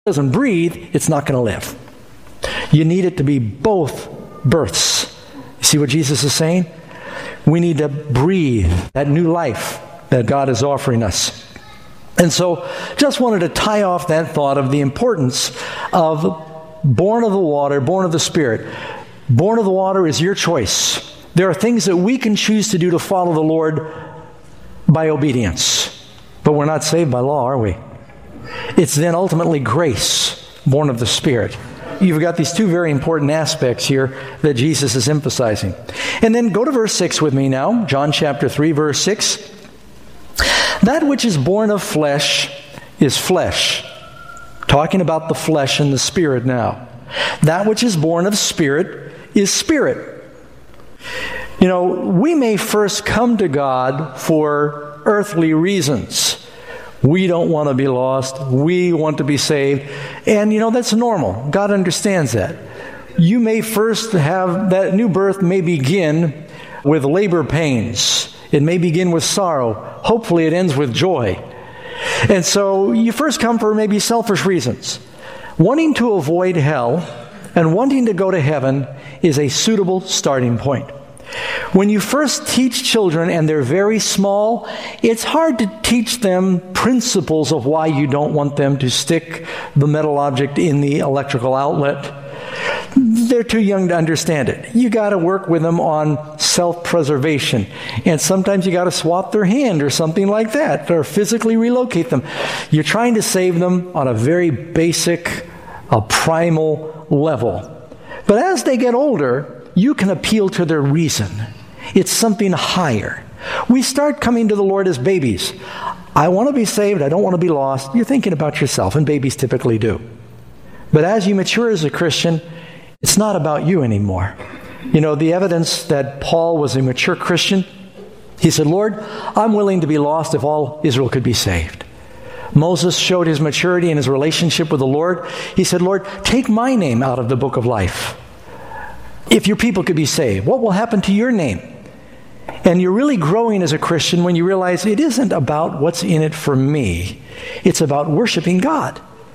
doesn't breathe, it's not going to live. You need it to be both births. You see what Jesus is saying? We need to breathe that new life that God is offering us. And so, just wanted to tie off that thought of the importance of born of the water, born of the Spirit. Born of the water is your choice. There are things that we can choose to do to follow the Lord by obedience. But we're not saved by law, are we? It's then ultimately grace, born of the Spirit. You've got these two very important aspects here that Jesus is emphasizing. And then go to verse 6 with me now. John chapter 3, verse 6. That which is born of flesh is flesh. Talking about the flesh and the spirit now. That which is born of spirit is spirit. You know, we may first come to God for earthly reasons. We don't want to be lost. We want to be saved. And, that's normal. God understands that. You may first have, that new birth may begin with labor pains. It may begin with sorrow. Hopefully it ends with joy. And so you first come for maybe selfish reasons. Wanting to avoid hell and wanting to go to heaven is a suitable starting point. When you first teach children and they're very small, it's hard to teach them principles of why you don't want them to stick the metal object in the electrical outlet. They're too young to understand it. You got to work with them on self-preservation. And sometimes you got to swap their hand or something like that, or physically relocate them. You're trying to save them on a very basic, primal level. But as they get older, you can appeal to their reason. It's something higher. We start coming to the Lord as babies. I want to be saved. I don't want to be lost. You're thinking about yourself, and babies typically do. But as you mature as a Christian, it's not about you anymore. The evidence that Paul was a mature Christian, he said, Lord, I'm willing to be lost if all Israel could be saved. Moses showed his maturity in his relationship with the Lord. He said, Lord, take my name out of the book of life. If your people could be saved, what will happen to your name? And you're really growing as a Christian when you realize it isn't about what's in it for me. It's about worshiping God.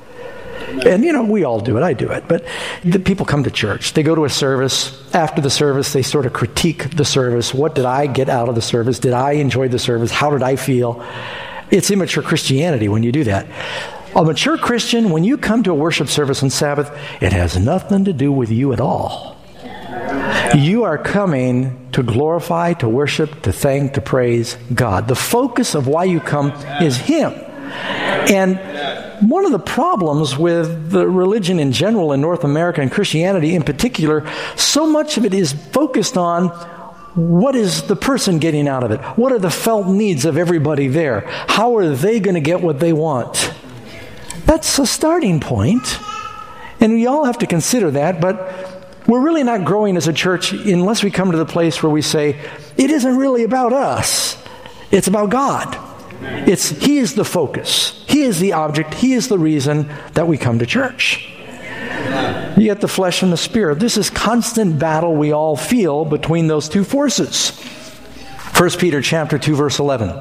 And, we all do it. I do it. But the people come to church. They go to a service. After the service, they sort of critique the service. What did I get out of the service? Did I enjoy the service? How did I feel? It's immature Christianity when you do that. A mature Christian, when you come to a worship service on Sabbath, it has nothing to do with you at all. You are coming to glorify, to worship, to thank, to praise God. The focus of why you come is Him. And one of the problems with the religion in general in North America and Christianity in particular, so much of it is focused on what is the person getting out of it? What are the felt needs of everybody there? How are they going to get what they want? That's a starting point. And we all have to consider that, but we're really not growing as a church unless we come to the place where we say, it isn't really about us. It's about God. He is the focus. He is the object. He is the reason that we come to church. You get the flesh and the spirit. This is constant battle we all feel between those two forces. 1 Peter chapter 2, verse 11.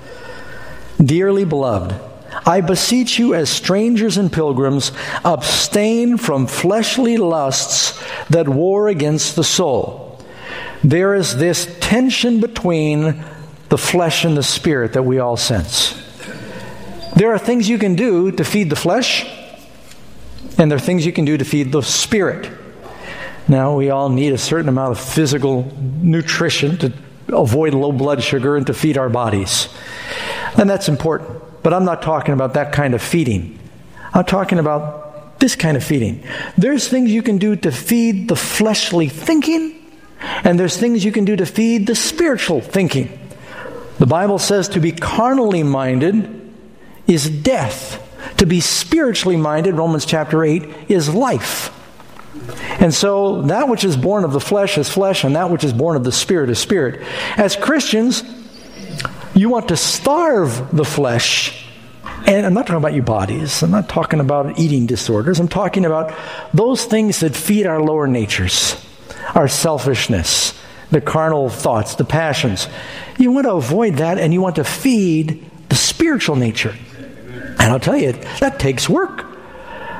Dearly beloved, I beseech you as strangers and pilgrims, abstain from fleshly lusts that war against the soul. There is this tension between the flesh and the spirit that we all sense. There are things you can do to feed the flesh, and there are things you can do to feed the spirit. Now, we all need a certain amount of physical nutrition to avoid low blood sugar and to feed our bodies. And that's important. But I'm not talking about that kind of feeding. I'm talking about this kind of feeding. There's things you can do to feed the fleshly thinking, and there's things you can do to feed the spiritual thinking. The Bible says to be carnally minded is death. To be spiritually minded, Romans chapter 8, is life. And so that which is born of the flesh is flesh, and that which is born of the spirit is spirit. As Christians, you want to starve the flesh. And I'm not talking about your bodies. I'm not talking about eating disorders. I'm talking about those things that feed our lower natures, our selfishness, the carnal thoughts, the passions. You want to avoid that, and you want to feed the spiritual nature. And I'll tell you, that takes work.